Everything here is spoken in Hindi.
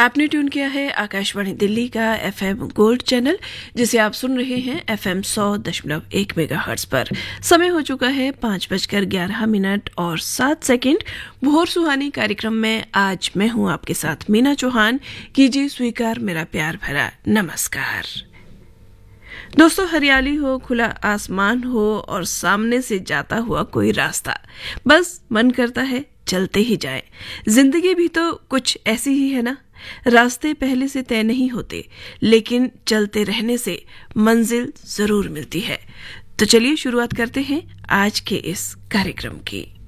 आपने ट्यून किया है आकाशवाणी दिल्ली का एफएम गोल्ड चैनल, जिसे आप सुन रहे हैं एफएम 100.1 मेगाहर्ट्ज पर। समय हो चुका है 5:11 भोर सुहानी कार्यक्रम में आज मैं हूं आपके साथ मीना चौहान। कीजिए स्वीकार मेरा प्यार भरा नमस्कार। दोस्तों, हरियाली हो, खुला आसमान हो और सामने से जाता हुआ कोई रास्ता, बस मन करता है चलते ही जाए। जिंदगी भी तो कुछ ऐसी ही है ना। रास्ते पहले से तय नहीं होते, लेकिन चलते रहने से मंजिल जरूर मिलती है। तो चलिए शुरुआत करते हैं आज के इस कार्यक्रम की।